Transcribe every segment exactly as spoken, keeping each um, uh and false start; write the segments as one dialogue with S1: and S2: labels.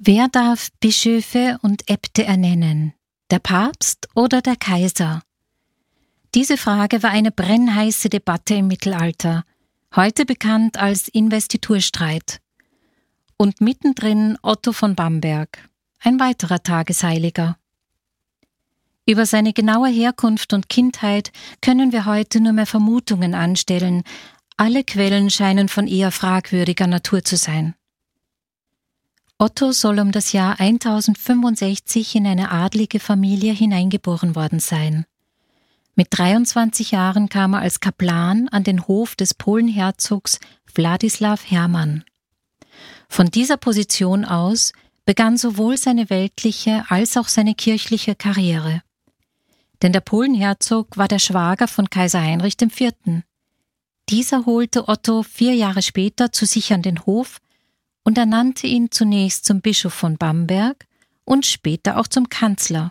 S1: Wer darf Bischöfe und Äbte ernennen? Der Papst oder der Kaiser? Diese Frage war eine brennheiße Debatte im Mittelalter, heute bekannt als Investiturstreit. Und mittendrin Otto von Bamberg, ein weiterer Tagesheiliger. Über seine genaue Herkunft und Kindheit können wir heute nur mehr Vermutungen anstellen. Alle Quellen scheinen von eher fragwürdiger Natur zu sein. Otto soll um das Jahr tausendfünfundsechzig in eine adlige Familie hineingeboren worden sein. Mit dreiundzwanzig Jahren kam er als Kaplan an den Hof des Polenherzogs Władysław Hermann. Von dieser Position aus begann sowohl seine weltliche als auch seine kirchliche Karriere. Denn der Polenherzog war der Schwager von Kaiser Heinrich der Vierte. Dieser holte Otto vier Jahre später zu sich an den Hof und ernannte ihn zunächst zum Bischof von Bamberg und später auch zum Kanzler.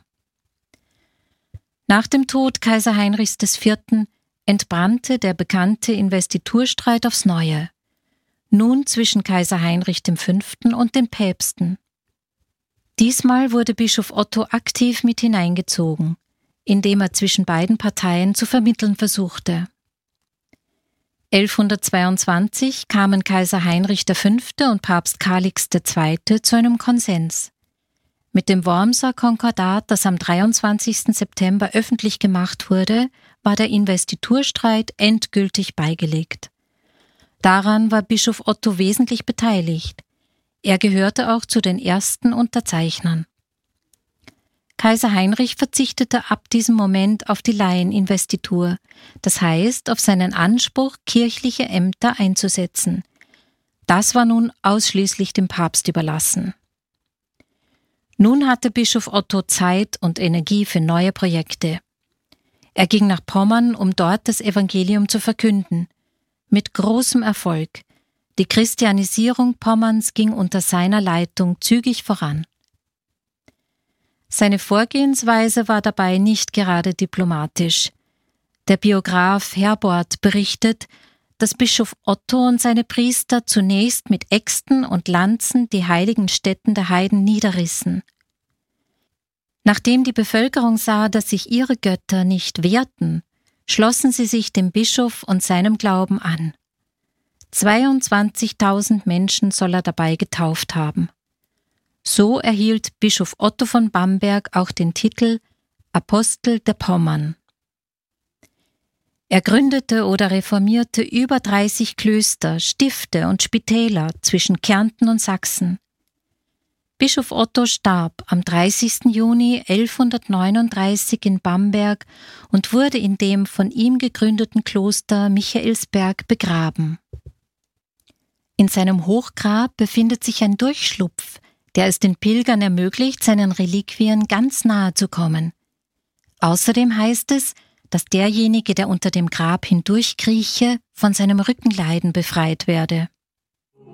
S1: Nach dem Tod Kaiser Heinrichs des Vierten entbrannte der bekannte Investiturstreit aufs Neue, nun zwischen Kaiser Heinrich dem Fünften und den Päpsten. Diesmal wurde Bischof Otto aktiv mit hineingezogen, indem er zwischen beiden Parteien zu vermitteln versuchte. elfhundertzweiundzwanzig kamen Kaiser Heinrich der Fünfte und Papst Kalix der Zweite zu einem Konsens. Mit dem Wormser Konkordat, das am dreiundzwanzigsten September öffentlich gemacht wurde, war der Investiturstreit endgültig beigelegt. Daran war Bischof Otto wesentlich beteiligt. Er gehörte auch zu den ersten Unterzeichnern. Kaiser Heinrich verzichtete ab diesem Moment auf die Laieninvestitur, das heißt auf seinen Anspruch, kirchliche Ämter einzusetzen. Das war nun ausschließlich dem Papst überlassen. Nun hatte Bischof Otto Zeit und Energie für neue Projekte. Er ging nach Pommern, um dort das Evangelium zu verkünden. Mit großem Erfolg. Die Christianisierung Pommerns ging unter seiner Leitung zügig voran. Seine Vorgehensweise war dabei nicht gerade diplomatisch. Der Biograf Herbort berichtet, dass Bischof Otto und seine Priester zunächst mit Äxten und Lanzen die heiligen Stätten der Heiden niederrissen. Nachdem die Bevölkerung sah, dass sich ihre Götter nicht wehrten, schlossen sie sich dem Bischof und seinem Glauben an. zweiundzwanzigtausend Menschen soll er dabei getauft haben. So erhielt Bischof Otto von Bamberg auch den Titel Apostel der Pommern. Er gründete oder reformierte über dreißig Klöster, Stifte und Spitäler zwischen Kärnten und Sachsen. Bischof Otto starb am dreißigsten Juni elfhundertneununddreißig in Bamberg und wurde in dem von ihm gegründeten Kloster Michaelsberg begraben. In seinem Hochgrab befindet sich ein Durchschlupf, der es den Pilgern ermöglicht, seinen Reliquien ganz nahe zu kommen. Außerdem heißt es, dass derjenige, der unter dem Grab hindurchkrieche, von seinem Rückenleiden befreit werde.